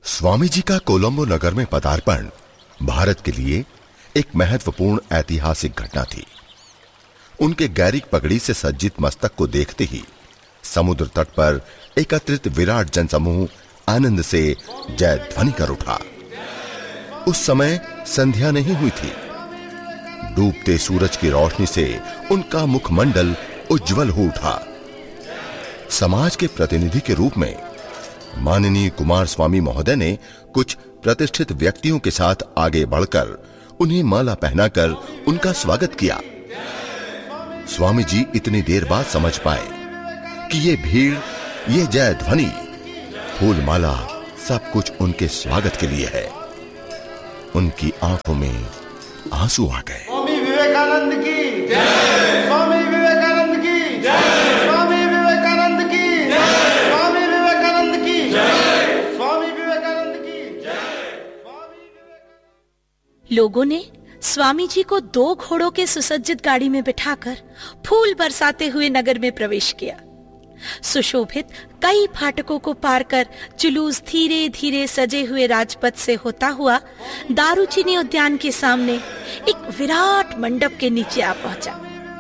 स्वामी जी का कोलंबो नगर में पदार्पण भारत के लिए एक महत्वपूर्ण ऐतिहासिक घटना थी। उनके गैरिक पगड़ी से सज्जित मस्तक को देखते ही समुद्र तट पर एकत्रित विराट जनसमूह आनंद से जय ध्वनि कर उठा। उस समय संध्या नहीं हुई थी। डूबते सूरज की रोशनी से उनका मुखमंडल उज्जवल हो उठा। समाज के प्रतिनिधि के रूप में माननीय कुमार स्वामी महोदय ने कुछ प्रतिष्ठित व्यक्तियों के साथ आगे बढ़कर उन्हें माला पहनाकर उनका स्वागत किया। स्वामी जी इतनी देर बाद समझ पाए कि ये भीड़, ये जय ध्वनि, फूल माला सब कुछ उनके स्वागत के लिए है। उनकी आंखों में आंसू आ गए। स्वामी विवेकानंद की जय, स्वामी विवेकानंद की जय, स्वामी विवेकानंद की जय, स्वामी विवेकानंद की जय, स्वामी विवेकानंद की जय। लोगों ने स्वामी जी को 2 घोड़ों के सुसज्जित गाड़ी में बिठाकर फूल बरसाते हुए नगर में प्रवेश किया। सुशोभित कई फाटकों को पार कर जुलूस धीरे धीरे सजे हुए राजपथ से होता हुआ दारूचीनी उद्यान के सामने एक विराट मंडप के नीचे आ पहुंचा।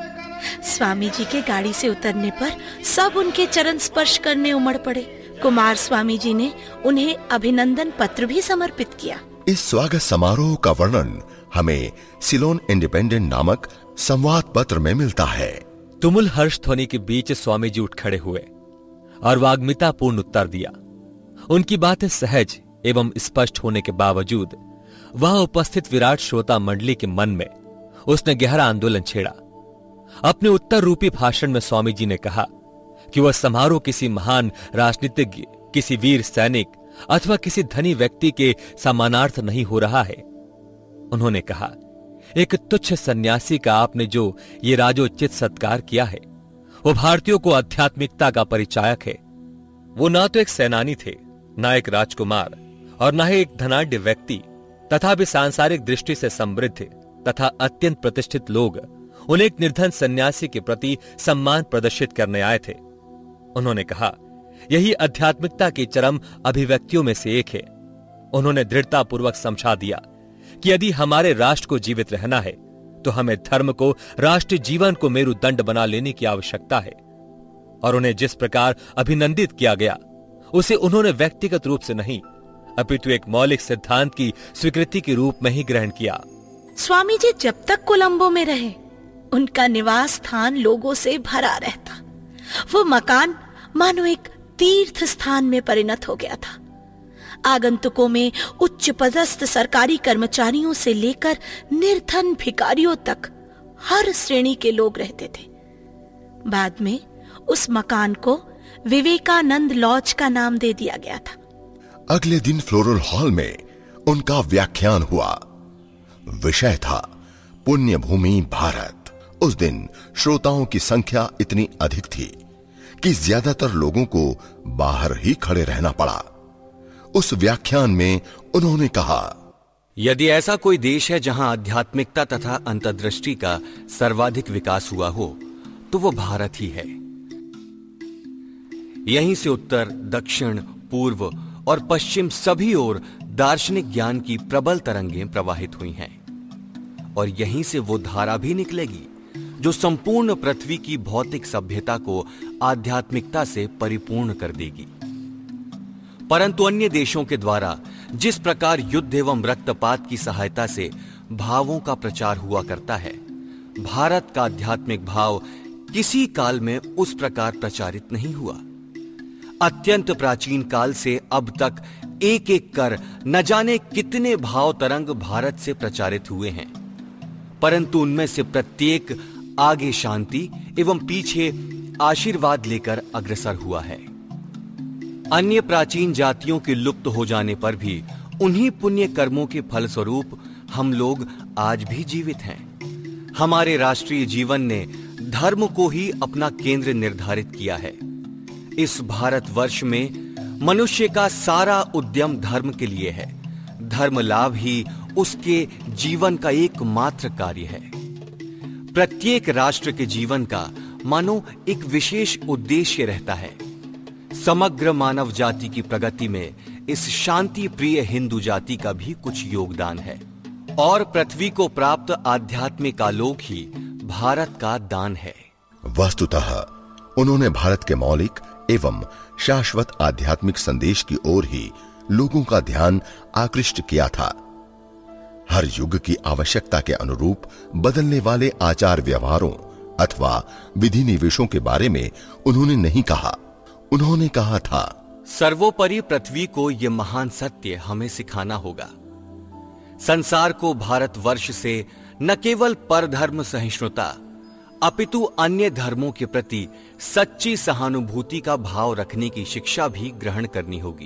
स्वामी जी के गाड़ी से उतरने पर सब उनके चरण स्पर्श करने उमड़ पड़े। कुमार स्वामी जी ने उन्हें अभिनंदन पत्र भी समर्पित किया। इस स्वागत समारोह का वर्णन हमें सिलोन इंडिपेंडेंट नामक संवाद पत्र में मिलता है। तुमुल हर्ष ध्वनि के बीच स्वामी जी उठ खड़े हुए और वाग्मितापूर्ण उत्तर दिया। उनकी बातें सहज एवं स्पष्ट होने के बावजूद वहां उपस्थित विराट श्रोता मंडली के मन में उसने गहरा आंदोलन छेड़ा। अपने उत्तर रूपी भाषण में स्वामी जी ने कहा कि वह समारोह किसी महान राजनीतिज्ञ, किसी वीर सैनिक अथवा किसी धनी व्यक्ति के सम्मानार्थ नहीं हो रहा है। उन्होंने कहा, एक तुच्छ सन्यासी का आपने जो ये राजोचित सत्कार किया है, वो भारतीयों को आध्यात्मिकता का परिचायक है। वो ना तो एक सेनानी थे, ना एक राजकुमार और ना ही एक धनाढ्य व्यक्ति, तथा भी सांसारिक दृष्टि से समृद्ध तथा अत्यंत प्रतिष्ठित लोग उन्हें एक निर्धन सन्यासी के प्रति सम्मान प्रदर्शित करने आए थे। उन्होंने कहा, यही आध्यात्मिकता की चरम अभिव्यक्तियों में से एक है। उन्होंने दृढ़तापूर्वक समझा दिया कि यदि हमारे राष्ट्र को जीवित रहना है तो हमें धर्म को राष्ट्रीय जीवन को मेरुदंड बना लेने की आवश्यकता है। और उन्हें जिस प्रकार अभिनंदित किया गया उसे उन्होंने व्यक्तिगत रूप से नहीं अपितु एक मौलिक सिद्धांत की स्वीकृति के रूप में ही ग्रहण किया। स्वामी जी जब तक कोलंबो में रहे उनका निवास स्थान लोगों से भरा रहता। वो मकान मानो एक तीर्थ स्थान में परिणत हो गया था। आगंतुकों में उच्च पदस्थ सरकारी कर्मचारियों से लेकर निर्धन भिखारियों तक हर श्रेणी के लोग रहते थे। बाद में उस मकान को विवेकानंद लॉज का नाम दे दिया गया था। अगले दिन फ्लोरल हॉल में उनका व्याख्यान हुआ। विषय था पुण्य भूमि भारत। उस दिन श्रोताओं की संख्या इतनी अधिक थी कि ज्यादातर लोगों को बाहर ही खड़े रहना पड़ा। उस व्याख्यान में उन्होंने कहा, यदि ऐसा कोई देश है जहां आध्यात्मिकता तथा अंतर्दृष्टि का सर्वाधिक विकास हुआ हो तो वो भारत ही है। यहीं से उत्तर, दक्षिण, पूर्व और पश्चिम सभी ओर दार्शनिक ज्ञान की प्रबल तरंगें प्रवाहित हुई हैं और यहीं से वो धारा भी निकलेगी जो संपूर्ण पृथ्वी की भौतिक सभ्यता को आध्यात्मिकता से परिपूर्ण कर देगी। परंतु अन्य देशों के द्वारा जिस प्रकार युद्ध एवं रक्तपात की सहायता से भावों का प्रचार हुआ करता है, भारत का आध्यात्मिक भाव किसी काल में उस प्रकार प्रचारित नहीं हुआ। अत्यंत प्राचीन काल से अब तक एक एक कर न जाने कितने भाव तरंग भारत से प्रचारित हुए हैं, परंतु उनमें से प्रत्येक आगे शांति एवं पीछे आशीर्वाद लेकर अग्रसर हुआ है। अन्य प्राचीन जातियों के लुप्त हो जाने पर भी उन्हीं पुण्य कर्मों के फलस्वरूप हम लोग आज भी जीवित हैं। हमारे राष्ट्रीय जीवन ने धर्म को ही अपना केंद्र निर्धारित किया है। इस भारतवर्ष में मनुष्य का सारा उद्यम धर्म के लिए है। धर्म लाभ ही उसके जीवन का एकमात्र कार्य है। प्रत्येक राष्ट्र के जीवन का मानो एक विशेष उद्देश्य रहता है। समग्र मानव जाति की प्रगति में इस शांति प्रिय हिंदू जाति का भी कुछ योगदान है और पृथ्वी को प्राप्त आध्यात्मिक आलोक ही भारत का दान है। वस्तुतः उन्होंने भारत के मौलिक एवं शाश्वत आध्यात्मिक संदेश की ओर ही लोगों का ध्यान आकृष्ट किया था। हर युग की आवश्यकता के अनुरूप बदलने वाले आचार व्यवहारों अथवा विधि निवेशों के बारे में उन्होंने नहीं कहा। उन्होंने कहा था, सर्वोपरि पृथ्वी को यह महान सत्य हमें सिखाना होगा। संसार को भारतवर्ष से न केवल परधर्म सहिष्णुता अपितु अन्य धर्मों के प्रति सच्ची सहानुभूति का भाव रखने की शिक्षा भी ग्रहण करनी होगी।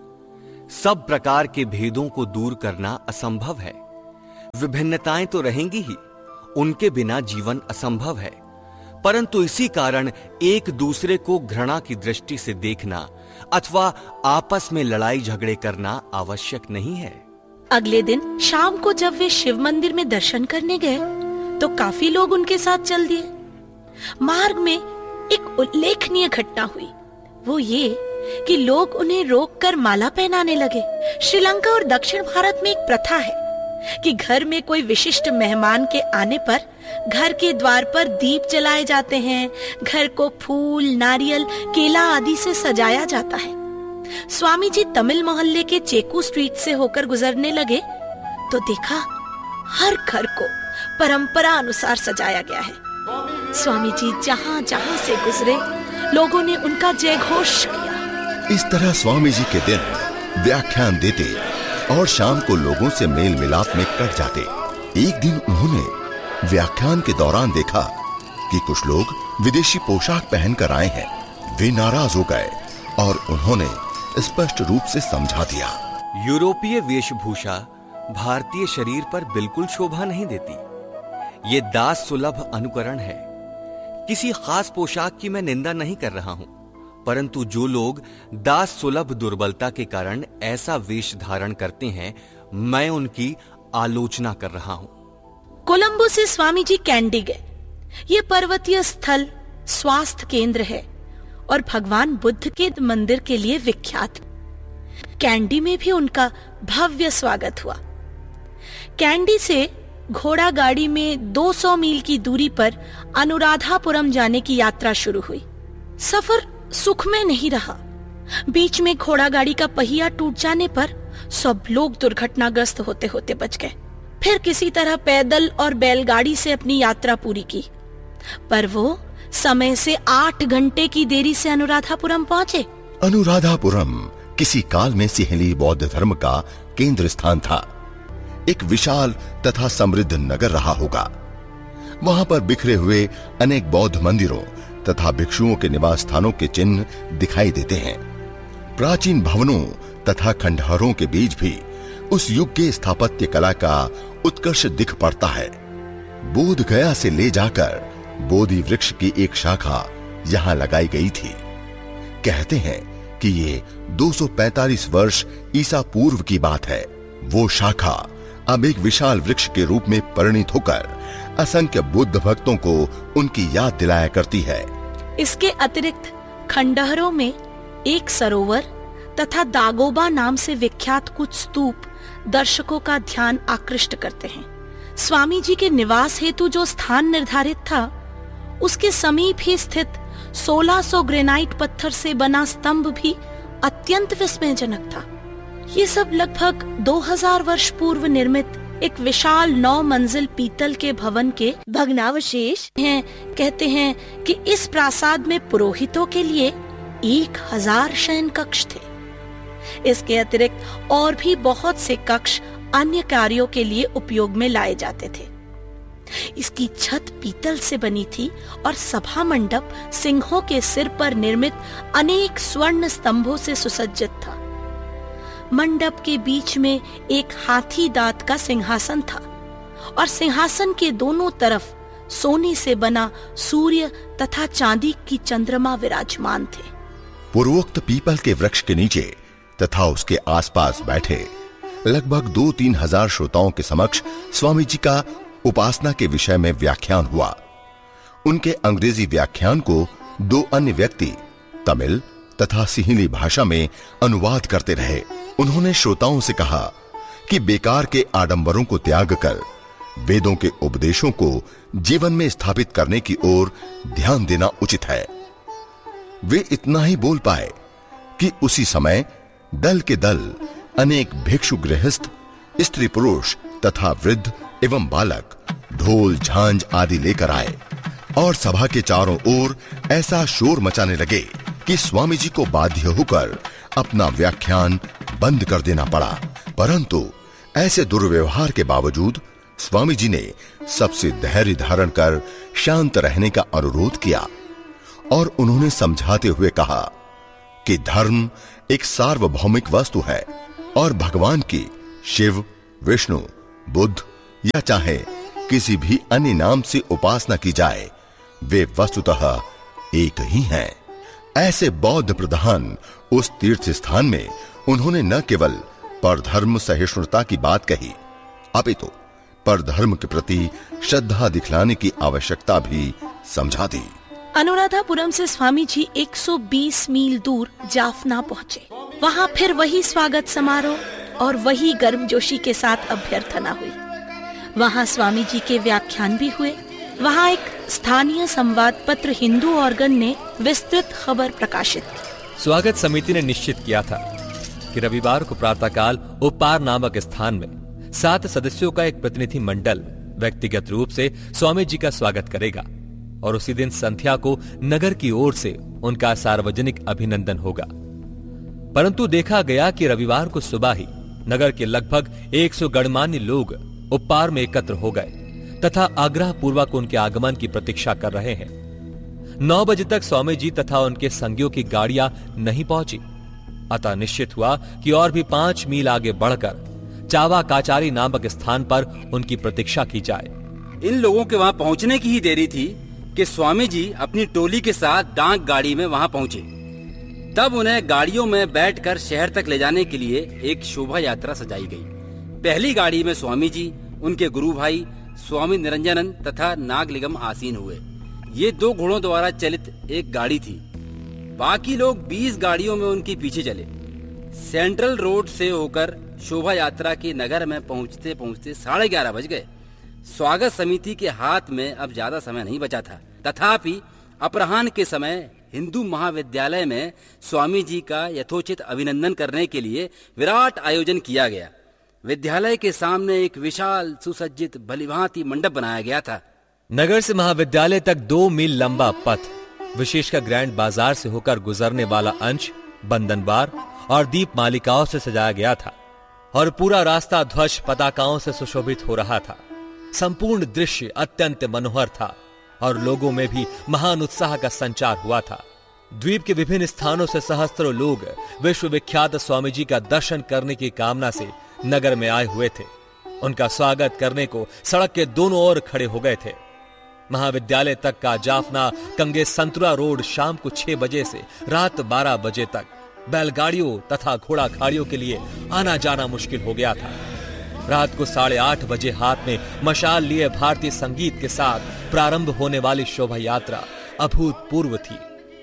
सब प्रकार के भेदों को दूर करना असंभव है। विभिन्नताएं तो रहेंगी ही, उनके बिना जीवन असंभव है, परंतु इसी कारण एक दूसरे को घृणा की दृष्टि से देखना अथवा आपस में लड़ाई झगड़े करना आवश्यक नहीं है। अगले दिन शाम को जब वे शिव मंदिर में दर्शन करने गए तो काफी लोग उनके साथ चल दिए। मार्ग में एक उल्लेखनीय घटना हुई। वो ये कि लोग उन्हें रोककर माला पहनाने लगे। श्रीलंका और दक्षिण भारत में एक प्रथा है कि घर में कोई विशिष्ट मेहमान के आने पर घर के द्वार पर दीप जलाए जाते हैं। घर को फूल, नारियल, केला आदि से सजाया जाता है। स्वामी जी तमिल मोहल्ले के चेकू स्ट्रीट से होकर गुजरने लगे तो देखा हर घर को परंपरा अनुसार सजाया गया है। स्वामी जी जहां जहां से गुजरे लोगों ने उनका जय घोष किया। इस तरह स्वामी जी के दिन व्याख्यान देते और शाम को लोगों से मेल मिलाप में कट जाते। एक दिन उन्होंने व्याख्यान के दौरान देखा कि कुछ लोग विदेशी पोशाक पहनकर आए हैं। वे नाराज हो गए और उन्होंने स्पष्ट रूप से समझा दिया, यूरोपीय वेशभूषा भारतीय शरीर पर बिल्कुल शोभा नहीं देती। ये दास सुलभ अनुकरण है। किसी खास पोशाक की मैं निंदा नहीं कर रहा हूं, परंतु जो लोग दास सुलभ दुर्बलता के कारण ऐसा वेश धारण करते हैं, मैं उनकी आलोचना कर रहा हूं। कोलंबो से स्वामी जी कैंडी गए। ये पर्वतीय स्थल स्वास्थ्य केंद्र है और भगवान बुद्ध के मंदिर के लिए विख्यात। कैंडी में भी उनका भव्य स्वागत हुआ। कैंडी से घोड़ा गाड़ी में 200 मील की दूरी पर अनुराधापुरम जाने की यात्रा शुरू हुई। सफर सुखमय नहीं रहा। बीच में घोड़ा गाड़ी का पहिया टूट जाने पर सब लोग दुर्घटनाग्रस्त होते होते बच गए। फिर किसी तरह पैदल और बैलगाड़ी से अपनी यात्रा पूरी की, पर वो समय से 8 घंटे की देरी से अनुराधापुरम पहुंचे। अनुराधापुरम किसी काल में सिहली बौद्ध धर्म का केंद्र स्थान था। एक विशाल तथा समृद्ध नगर रहा होगा। वहां पर बिखरे हुए अनेक बौद्ध मंदिरों तथा भिक्षुओं के निवास स्थानों के चिन्ह दिखाई देते हैं। प्राचीन भवनों तथा खंडहरों के बीच भी उस युग के स्थापत्य कला का उत्कर्ष दिख पड़ता है। बोध गया से ले जाकर बोधि वृक्ष की एक शाखा यहां लगाई गई थी। कहते हैं कि ये 245 वर्ष ईसा पूर्व की बात है। वो शाखा अब एक विशाल वृक्ष के रूप में परिणित होकर असंख्य बुद्ध भक्तों को उनकी याद दिलाया करती है। इसके अतिरिक्त खंडहरों में एक सरोवर तथा दागोबा नाम से विख्यात कुछ स्तूप दर्शकों का ध्यान आकृष्ट करते हैं। स्वामी जी के निवास हेतु जो स्थान निर्धारित था, उसके समीप ही स्थित 1600 ग्रेनाइट पत्थर से बना स्तंभ भी अत्यंत विस्मयजनक था। ये सब लगभग 2000 वर्ष पूर्व निर्मित एक विशाल 9 मंजिल पीतल के भवन के भग्नावशेष हैं। कहते हैं कि इस प्रासाद में पुरोहितों के लिए 1000 शयन कक्ष थे। इसके अतिरिक्त और भी बहुत से कक्ष अन्य कार्यों के लिए उपयोग में लाए जाते थे। इसकी छत पीतल से बनी थी और सभा मंडप सिंहों के सिर पर निर्मित अनेक स्वर्ण स्तंभों से सुसज्जित था। मंडप के बीच में एक हाथी दांत का सिंहासन था और सिंहासन के दोनों तरफ सोने से बना सूर्य तथा चांदी की चंद्रमा विराजमान थे। पूर्वोक्त पीपल के वृक्ष के नीचे तथा उसके आसपास बैठे लगभग 2-3 हजार श्रोताओं के समक्ष स्वामी जी का उपासना के विषय में व्याख्यान हुआ। उनके अंग्रेजी व्याख्यान को 2 अन्य व्यक्ति तमिल तथा सिहिली भाषा में अनुवाद करते रहे। उन्होंने श्रोताओं से कहा कि बेकार के आडंबरों को त्याग कर वेदों के उपदेशों को जीवन में स्थापित करने की ओर ध्यान देना उचित है। वे इतना ही बोल पाए कि उसी समय दल के दल अनेक भिक्षु गृहस्थ, स्त्री पुरुष तथा वृद्ध एवं बालक ढोल झांझ आदि लेकर आए और सभा के चारों ओर ऐसा शोर मचाने लगे कि स्वामी जी को बाध्य होकर अपना व्याख्यान बंद कर देना पड़ा। परंतु ऐसे दुर्व्यवहार के बावजूद स्वामी जी ने सबसे धैर्य धारण कर शांत रहने का अनुरोध किया और उन्होंने समझाते हुए कहा कि धर्म एक सार्वभौमिक वस्तु है और भगवान की शिव, विष्णु, बुद्ध या चाहे किसी भी अन्य नाम से उपासना की जाए, वे वस्तुतः एक ही हैं। ऐसे बौद्ध प्रधान उस तीर्थ स्थान में उन्होंने न केवल परधर्म सहिष्णुता की बात कही, अपितु परधर्म के प्रति श्रद्धा दिखलाने की आवश्यकता भी समझा दी। अनुराधापुरम से स्वामी जी 120 मील दूर जाफना पहुँचे। वहाँ फिर वही स्वागत समारोह और वही गर्मजोशी के साथ अभ्यर्थना हुई। वहाँ स्वामी जी के व्याख्यान भी हुए। वहाँ एक स्थानीय संवाद पत्र हिंदू ऑर्गन ने विस्तृत खबर प्रकाशित की। स्वागत समिति ने निश्चित किया था कि रविवार को प्रातःकाल उपार नामक स्थान में 7 सदस्यों का एक प्रतिनिधि मंडल व्यक्तिगत रूप से स्वामी जी का स्वागत करेगा और उसी दिन संध्या को नगर की ओर से उनका सार्वजनिक अभिनंदन होगा। परंतु देखा गया कि रविवार को सुबह ही नगर के लगभग 100 गणमान्य लोग उपहार में एकत्र हो गए तथा आग्रह पूर्वक उनके आगमन की प्रतीक्षा कर रहे हैं। 9 बजे तक स्वामी जी तथा उनके संगियों की गाड़ियां नहीं पहुंची। अतः निश्चित हुआ कि और भी 5 मील आगे बढ़कर चावा काचारी नामक स्थान पर उनकी प्रतीक्षा की जाए। इन लोगों के वहां पहुंचने की ही देरी थी कि स्वामी जी अपनी टोली के साथ डाक गाड़ी में वहां पहुंचे। तब उन्हें गाड़ियों में बैठकर शहर तक ले जाने के लिए एक शोभा यात्रा सजाई गई। पहली गाड़ी में स्वामी जी, उनके गुरु भाई स्वामी निरंजनन तथा नागलिंगम आसीन हुए। ये 2 घोड़ों द्वारा चलित एक गाड़ी थी। बाकी लोग 20 गाड़ियों में उनके पीछे चले। सेंट्रल रोड से होकर शोभा यात्रा के नगर में पहुंचते पहुंचते 11:30 बज गए। स्वागत समिति के हाथ में अब ज्यादा समय नहीं बचा था। तथापि अपराह्न के समय हिंदू महाविद्यालय में स्वामी जी का यथोचित अभिनंदन करने के लिए विराट आयोजन किया गया। विद्यालय के सामने एक विशाल सुसज्जित भलीभांति मंडप बनाया गया था। नगर से महाविद्यालय तक 2 मील लंबा पथ, विशेषकर ग्रैंड बाजार से होकर गुजरने वाला अंश बंधनवार और दीप मालिकाओं से सजाया गया था और पूरा रास्ता ध्वज पताकाओं से सुशोभित हो रहा था। संपूर्ण दृश्य अत्यंत मनोहर था और लोगों में भी महान उत्साह का संचार हुआ था। द्वीप के विभिन्न स्थानों से सहस्त्रों लोग विश्वविख्यात स्वामी जी का दर्शन करने की कामना से नगर में आए हुए थे। उनका स्वागत करने को सड़क के दोनों ओर खड़े हो गए थे। महाविद्यालय तक का जाफना कंगे संतुरा रोड शाम को 6 बजे से रात 12 बजे तक बैलगाड़ियों तथा घोड़ा गाड़ियों के लिए आना जाना मुश्किल हो गया था। रात को 8:30 बजे हाथ में मशाल लिए भारतीय संगीत के साथ प्रारंभ होने वाली शोभा यात्रा अभूतपूर्व थी।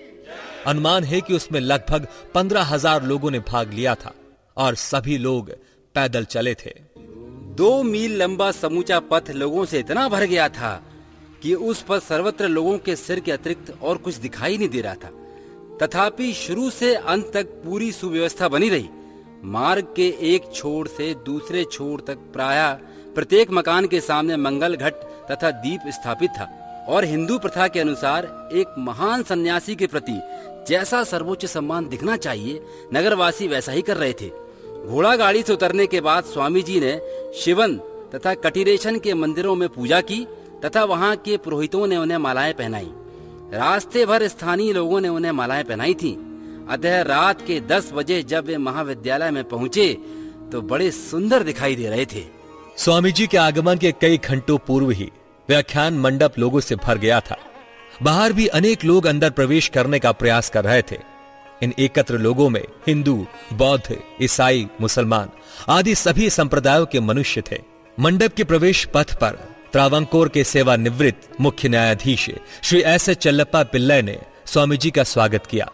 अनुमान है कि उसमें लगभग 15,000 लोगों ने भाग लिया था और सभी लोग पैदल चले थे। 2 मील लंबा समूचा पथ लोगों से इतना भर गया था कि उस पर सर्वत्र लोगों के सिर के अतिरिक्त और कुछ दिखाई नहीं दे रहा था। तथापि शुरू से अंत तक पूरी सुव्यवस्था बनी रही। मार्ग के एक छोर से दूसरे छोर तक प्रायः प्रत्येक मकान के सामने मंगल घट तथा दीप स्थापित था और हिंदू प्रथा के अनुसार एक महान सन्यासी के प्रति जैसा सर्वोच्च सम्मान दिखना चाहिए, नगरवासी वैसा ही कर रहे थे। घोड़ा गाड़ी से उतरने के बाद स्वामी जी ने शिवन तथा कटिरेशन के मंदिरों में पूजा की तथा वहां के पुरोहितों ने उन्हें मालाएं पहनाई। रास्ते भर स्थानीय लोगों ने उन्हें मालाएं पहनाई थी। अतः रात के 10 बजे जब वे महाविद्यालय में पहुंचे तो बड़े सुंदर दिखाई दे रहे थे। स्वामी जी के आगमन के कई घंटों पूर्व ही व्याख्यान मंडप लोगों से भर गया था। बाहर भी अनेक लोग अंदर प्रवेश करने का प्रयास कर रहे थे। इन एकत्र लोगों में हिंदू, बौद्ध, ईसाई, मुसलमान आदि सभी संप्रदायों के मनुष्य थे। मंडप के प्रवेश पथ पर त्रावंकोर के सेवानिवृत्त मुख्य न्यायाधीश श्री एस चल्लप्पा पिल्लई ने स्वामी जी का स्वागत किया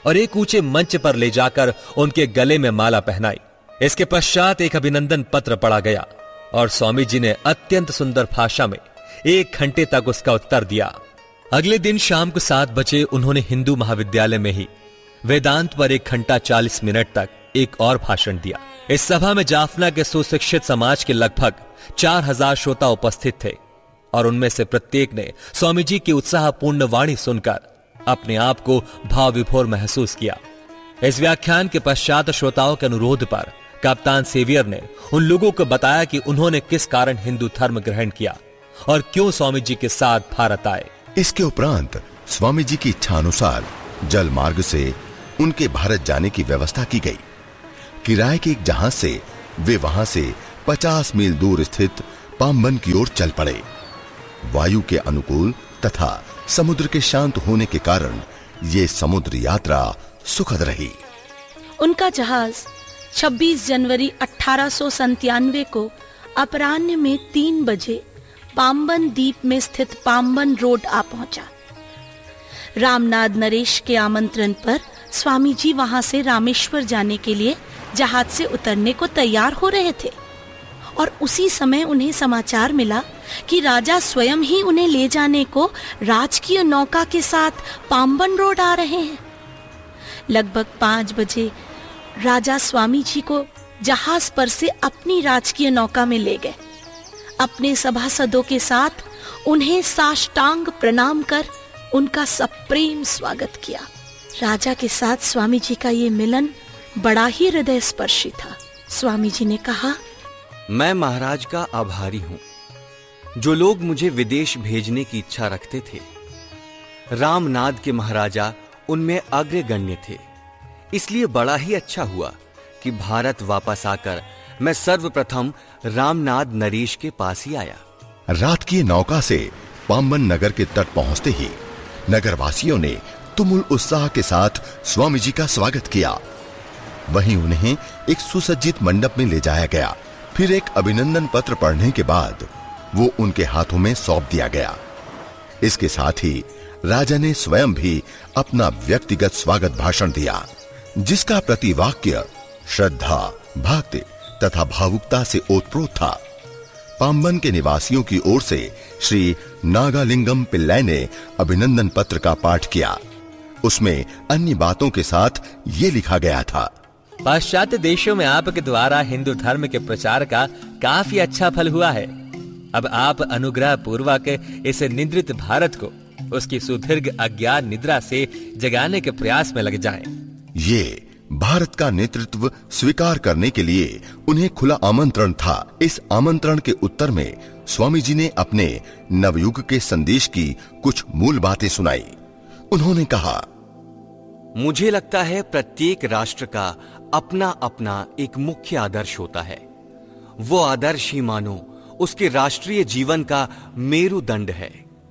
और एक ऊंचे मंच पर ले जाकर उनके गले में माला पहनाई। इसके पश्चात एक अभिनंदन पत्र पढ़ा गया और स्वामी जी ने अत्यंत सुंदर भाषा में 1 घंटे तक उसका उत्तर दिया। अगले दिन शाम को 7 बजे उन्होंने हिंदू महाविद्यालय में ही वेदांत पर 1 घंटा 40 मिनट तक एक और भाषण दिया। इस सभा में जाफना के सुशिक्षित समाज के लगभग 4000 श्रोता उपस्थित थे और उनमें से प्रत्येक ने स्वामी जी की उत्साहपूर्ण वाणी सुनकर अपने आप को भाव विभोर महसूस किया। इस व्याख्यान के पश्चात श्रोताओं के अनुरोध पर कप्तान सेवियर ने उन लोगों को बताया कि उन्होंने किस कारण हिंदू धर्म ग्रहण किया और क्यों स्वामी जी के साथ भारत आए। इसके उपरांत स्वामी जी की इच्छा अनुसार जल मार्ग से उनके भारत जाने की व्यवस्था की गई। किराए के एक जहाज से वे वहां से 50 मील दूर स्थित पाम्बन की ओर चल पड़े। वायु के अनुकूल तथा समुद्र के शांत होने के कारण ये समुद्र यात्रा सुखद रही। उनका जहाज 26 जनवरी 1897 को अपराह्न में 3 बजे पाम्बन द्वीप में स्थित पाम्बन रोड आ पहुंचा। रामनाथ नरेश के आमंत्रण पर स्वामी जी वहां से रामेश्वर जाने के लिए जहाज से उतरने को तैयार हो रहे थे और उसी समय उन्हें समाचार मिला कि राजा स्वयं ही उन्हें ले जाने को राजकीय नौका के साथ पाम्बन रोड आ रहे हैं। लगभग 5 बजे राजा स्वामी जी को जहाज पर से अपनी राजकीय नौका में ले गए। अपने सभासदों के साथ उन्हें साष्टांग प्रणाम कर उनका सप्रेम स्वागत किया। राजा के साथ स्वामी जी का ये मिलन बड़ा ही हृदय स्पर्शी था। स्वामी जी ने कहा, मैं महाराज का आभारी हूं। जो लोग मुझे विदेश भेजने की इच्छा रखते थे, रामनाद के महाराजा उनमें अग्रगण्य थे। इसलिए बड़ा ही अच्छा हुआ कि भारत वापस आकर मैं सर्वप्रथम रामनाद नरेश के पास ही आया। रात की नौका से पाम्बन नगर के तट पहुंचते ही नगरवासियों ने तुमुल उत्साह के साथ स्वामी जी का स्वागत किया। वहीं उन्हें एक सुसज्जित मंडप में ले जाया गया। फिर एक अभिनंदन पत्र पढ़ने के बाद वो उनके हाथों में सौंप दिया गया। इसके साथ ही राजा ने स्वयं भी अपना व्यक्तिगत स्वागत भाषण दिया, जिसका प्रतिवाक्य श्रद्धा, भक्ति तथा भावुकता से ओतप्रोत था। पाम्बन के निवासियों की ओर से श्री नागालिंगम पिल्लाई ने अभिनंदन पत्र का पाठ किया। उसमें अन्य बातों के साथ ये लिखा गया था, पाश्चात्य देशों में आपके द्वारा हिंदू धर्म के प्रचार का काफी अच्छा फल हुआ है। अब आप अनुग्रह पूर्वक इस निद्रित भारत को उसकी सुदीर्घ अज्ञान निद्रा से जगाने के प्रयास में लग जाएं। ये भारत का नेतृत्व स्वीकार करने के लिए उन्हें खुला आमंत्रण था। इस आमंत्रण के उत्तर में स्वामी जी ने अपने नवयुग के संदेश की कुछ मूल बातें सुनाई। उन्होंने कहा, मुझे लगता है प्रत्येक राष्ट्र का अपना अपना एक मुख्य आदर्श होता है। वो आदर्श ही मानो उसके राष्ट्रीय जीवन का मेरुदंड है।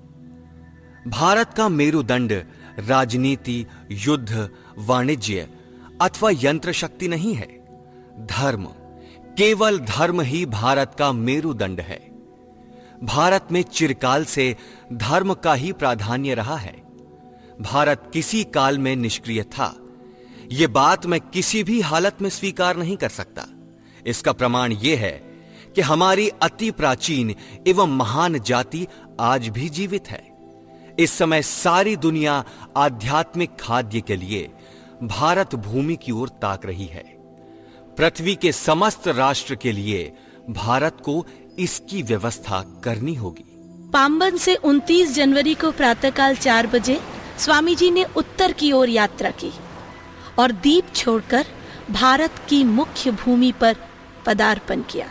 भारत का मेरुदंड राजनीति, युद्ध, वाणिज्य अथवा यंत्र शक्ति नहीं है। धर्म, केवल धर्म ही भारत का मेरुदंड है। भारत में चिरकाल से धर्म का ही प्राधान्य रहा है। भारत किसी काल में निष्क्रिय था। यह बात मैं किसी भी हालत में स्वीकार नहीं कर सकता। इसका प्रमाण यह है कि हमारी अति प्राचीन एवं महान जाति आज भी जीवित है। इस समय सारी दुनिया आध्यात्मिक खाद्य के लिए भारत भूमि की ओर ताक रही है। पृथ्वी के समस्त राष्ट्र के लिए भारत को इसकी व्यवस्था करनी होगी। पाम्बन से 29 जनवरी को प्रातःकाल 4 बजे स्वामी जी ने उत्तर की ओर यात्रा की और द्वीप छोड़कर भारत की मुख्य भूमि पर पदार्पण किया।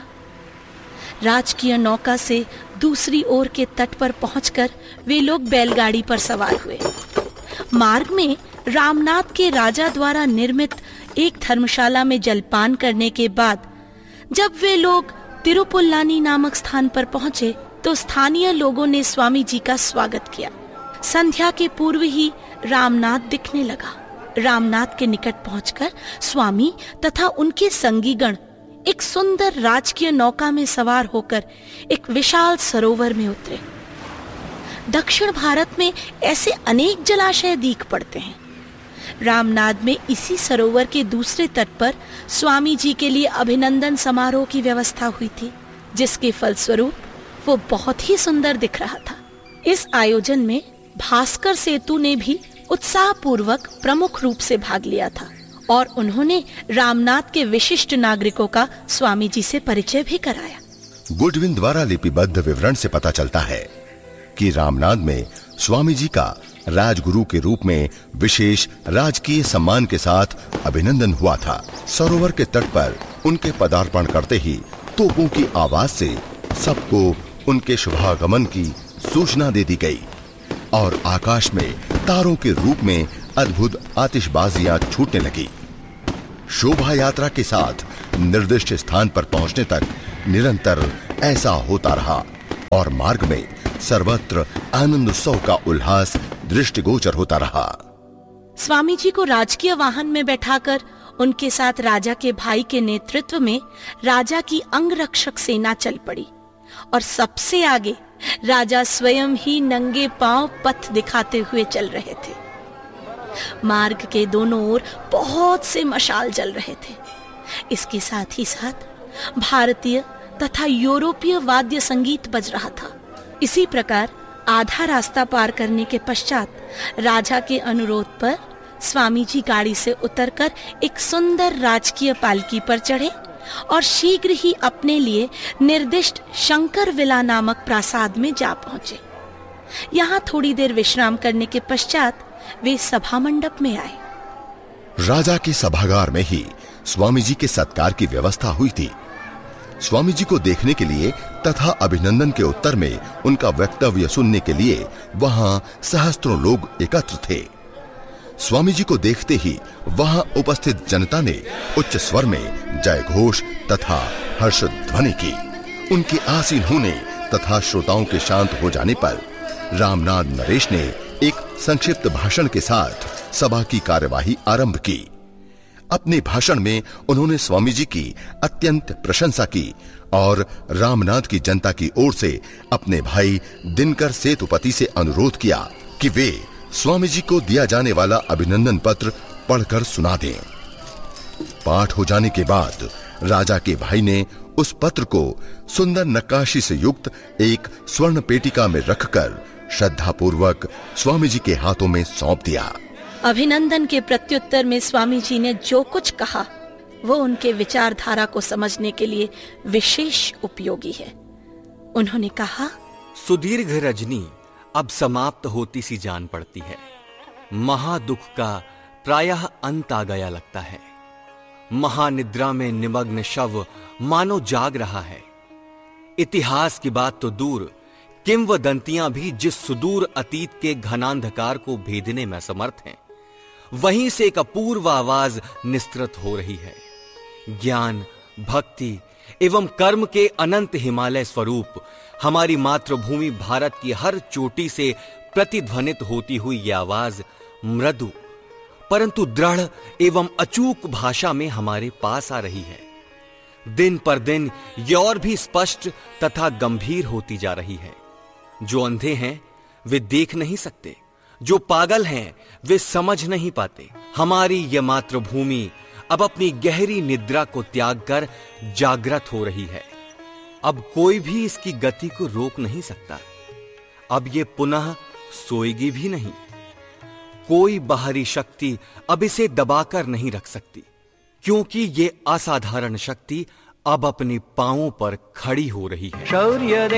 राजकीय नौका से दूसरी ओर के तट पर पहुंचकर वे लोग बैलगाड़ी पर सवार हुए। मार्ग में रामनाथ के राजा द्वारा निर्मित एक धर्मशाला में जलपान करने के बाद जब वे लोग तिरुपुल्लानी नामक स्थान पर पहुंचे तो स्थानीय लोगों ने स्वामी जी का स्वागत किया। संध्या के पूर्व ही रामनाथ दिखने लगा। रामनाथ के निकट पहुंचकर स्वामी तथा उनके संगीगण एक सुंदर राजकीय नौका में सवार होकर एक विशाल सरोवर में उतरे। दक्षिण भारत में ऐसे अनेक जलाशय दीख पड़ते हैं, रामनाद में इसी सरोवर के दूसरे तट पर स्वामी जी के लिए अभिनंदन समारोह की व्यवस्था हुई थी, जिसके फलस्वरूप वो बहुत ही सुंदर दिख रहा था। इस आयोजन में भास्कर सेतु ने भी उत्साहपूर्वक प्रमुख रूप से भाग लिया था और उन्होंने रामनाद के विशिष्ट नागरिकों का स्वामी जी से परिचय भी कराया। गुडविन द्वारा लिपिबद्ध विवरण से पता चलता है कि रामनाद में स्वामी जी का राजगुरु के रूप में विशेष राजकीय सम्मान के साथ अभिनंदन हुआ था। सरोवर के तट पर उनके पदार्पण करते ही तोपों की आवाज से सबको उनके शुभागमन की सूचना दे दी गई और आकाश में तारों के रूप में अद्भुत आतिशबाजियां छूटने लगी। शोभा यात्रा के साथ निर्दिष्ट स्थान पर पहुंचने तक निरंतर ऐसा होता रहा और मार्ग में सर्वत्र आनंद उत्सव का उल्लास दृष्टिगोचर होता रहा। स्वामी जी को राजकीय वाहन में बैठाकर उनके साथ राजा के भाई के नेतृत्व में राजा की अंगरक्षक सेना चल पड़ी और सबसे आगे राजा स्वयं ही नंगे पांव पथ दिखाते हुए चल रहे थे। मार्ग के दोनों ओर बहुत से मशाल जल रहे थे। इसके साथ ही साथ भारतीय तथा यूरोपीय वाद्य संगीत बज रहा था। इसी प्रकार आधा रास्ता पार करने के पश्चात राजा के अनुरोध पर स्वामी जी गाड़ी से उतरकर एक सुंदर राजकीय पालकी पर चढ़े और शीघ्र ही अपने लिए निर्दिष्ट शंकर विला नामक प्रासाद में जा पहुंचे। यहाँ थोड़ी देर विश्राम करने के पश्चात वे सभा मंडप में आए। राजा के सभागार में ही स्वामी जी के सत्कार की व्यवस्था हुई थी। स्वामी जी को देखने के लिए तथा अभिनंदन के उत्तर में उनका वक्तव्य सुनने के लिए वहां सहस्त्रों लोग एकत्र थे। स्वामी जी को देखते ही वहां उपस्थित जनता ने उच्च स्वर में जय घोष तथा हर्ष ध्वनि की। उनके आसीन होने तथा श्रोताओं के शांत हो जाने पर रामनाद नरेश ने एक संक्षिप्त भाषण के साथ सभा की कार्यवाही आरंभ की। अपने भाषण में उन्होंने स्वामी जी की अत्यंत प्रशंसा की और रामनाद की जनता की ओर से अपने भाई दिनकर सेतुपति से अनुरोध किया कि वे स्वामी जी को दिया जाने वाला अभिनंदन पत्र पढ़कर सुना दें। पाठ हो जाने के बाद राजा के भाई ने उस पत्र को सुंदर नक्काशी से युक्त एक स्वर्ण पेटिका में रखकर श्रद्धापूर्वक स्वामी जी के हाथों में सौंप दिया। अभिनंदन के प्रत्युत्तर में स्वामी जी ने जो कुछ कहा वो उनके विचारधारा को समझने के लिए विशेष उपयोगी है। उन्होंने कहा, सुदीर्घ रजनी अब समाप्त होती सी जान पड़ती है। महादुख का प्रायः अंत आ गया लगता है। महानिद्रा में निमग्न शव मानो जाग रहा है। इतिहास की बात तो दूर, किंवदंतियां भी जिस सुदूर अतीत के घनांधकार को भेदने में असमर्थ हैं, वहीं से एक अपूर्व आवाज निस्तृत हो रही है। ज्ञान, भक्ति एवं कर्म के अनंत हिमालय स्वरूप हमारी मातृभूमि भारत की हर चोटी से प्रतिध्वनित होती हुई यह आवाज मृदु परंतु दृढ़ एवं अचूक भाषा में हमारे पास आ रही है। दिन पर दिन यह और भी स्पष्ट तथा गंभीर होती जा रही है। जो अंधे हैं वे देख नहीं सकते, जो पागल हैं वे समझ नहीं पाते। हमारी यह मातृभूमि अब अपनी गहरी निद्रा को त्याग कर जागृत हो रही है। अब कोई भी इसकी गति को रोक नहीं सकता। अब ये पुनः सोएगी भी नहीं। कोई बाहरी शक्ति अब इसे दबाकर नहीं रख सकती, क्योंकि ये असाधारण शक्ति अब अपने पांवों पर खड़ी हो रही है।